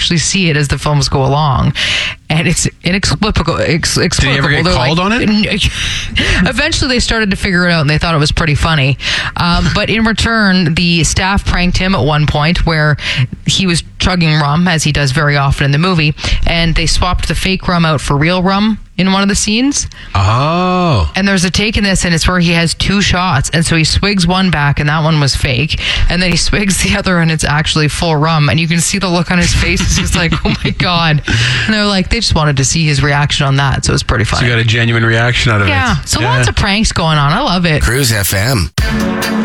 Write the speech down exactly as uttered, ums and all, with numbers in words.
actually see it as the films go along. And it's inexplicable. Ex- Did he ever get They're called like, on it? Eventually, they started to figure it out, and they thought it was pretty funny. Um, but in return, the staff pranked him at one point where he was chugging rum, as he does very often in the movie, and they swapped the fake rum out for real rum in one of the scenes. Oh. And there's a take in this, and it's where he has two shots, and so he swigs one back, and that one was fake, and then he swigs the other, and it's actually full rum, and you can see the look on his face. It's just like, oh my God. And they're like, they just wanted to see his reaction on that, so it was pretty funny. So you got a genuine reaction out of yeah. it. So yeah, so lots of pranks going on. I love it. Cruise F M.